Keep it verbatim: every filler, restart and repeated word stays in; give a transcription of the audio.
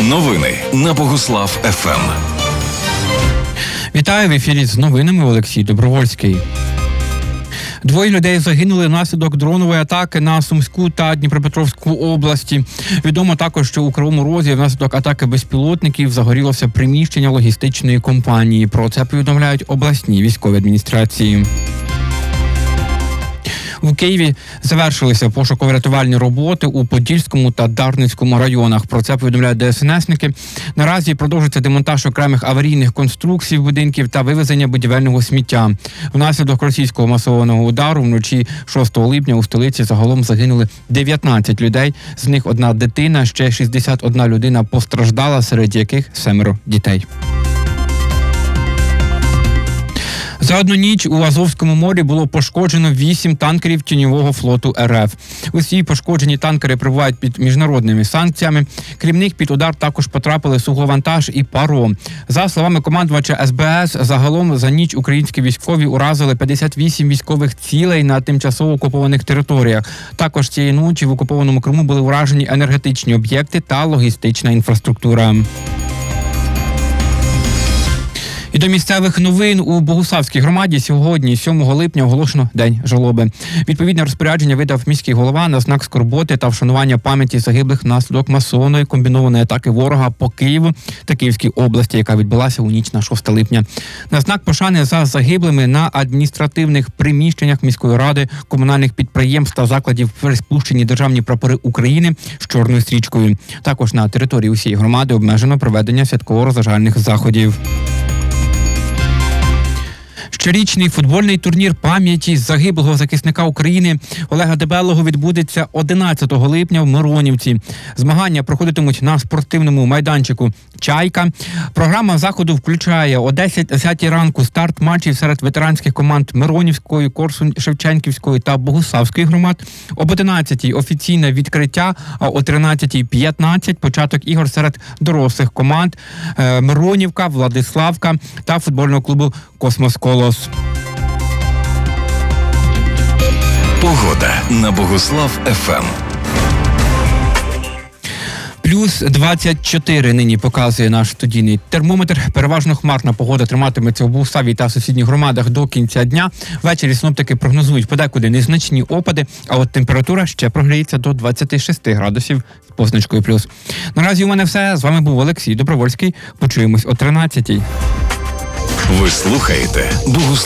Новини на Богуслав еф ем. Вітаю, в ефірі з новинами Олексій Добровольський. Двоє людей загинули внаслідок дронової атаки на Сумську та Дніпропетровську області. Відомо також, що у Кривому Розі внаслідок атаки безпілотників загорілося приміщення логістичної компанії. Про це повідомляють обласні військові адміністрації. У Києві завершилися пошуково-рятувальні роботи у Подільському та Дарницькому районах. Про це повідомляють де ес ен есники. Наразі продовжується демонтаж окремих аварійних конструкцій будинків та вивезення будівельного сміття. Внаслідок російського масованого удару вночі шостого липня у столиці загалом загинули дев'ятнадцять людей. З них одна дитина, ще шістдесят одна людина постраждала, серед яких семеро дітей. За одну ніч у Азовському морі було пошкоджено вісім танкерів тіньового флоту ер еф. Усі пошкоджені танкери перебувають під міжнародними санкціями. Крім них, під удар також потрапили суховантаж і паром. За словами командувача ес бе ес, загалом за ніч українські військові уразили п'ятдесят вісім військових цілей на тимчасово окупованих територіях. Також цієї ночі в окупованому Криму були уражені енергетичні об'єкти та логістична інфраструктура. І до місцевих новин. У Богуславській громаді сьогодні, сьомого липня, оголошено День жалоби. Відповідне розпорядження видав міський голова на знак скорботи та вшанування пам'яті загиблих внаслідок масованої комбінованої атаки ворога по Києву та Київській області, яка відбулася у ніч на шостого липня. На знак пошани за загиблими на адміністративних приміщеннях міської ради, комунальних підприємств та закладів приспущені державні прапори України з чорною стрічкою. Також на території усієї громади обмежено проведення святково-розважальних заходів. Щорічний футбольний турнір пам'яті загиблого захисника України Олега Дебелого відбудеться одинадцятого липня в Миронівці. Змагання проходитимуть на спортивному майданчику «Чайка». Програма заходу включає о десятій ранку старт матчів серед ветеранських команд Миронівської, Корсунь-Шевченківської та Богуславської громад. Об одинадцятій офіційне відкриття, а о тринадцятій п'ятнадцять початок ігор серед дорослих команд Миронівка, Владиславка та футбольного клубу «Космос Колос». Погода на Богуслав еф ем. Плюс двадцять чотири нині показує наш студійний термометр. Переважно хмарна погода триматиметься у Богуславі та сусідніх громадах до кінця дня. Ввечері синоптики прогнозують подекуди незначні опади, а от температура ще прогріється до двадцяти шести градусів з позначкою плюс. Наразі у мене все. З вами був Олексій Добровольський. Почуємось о тринадцятій. Ви слухаєте Богуслав.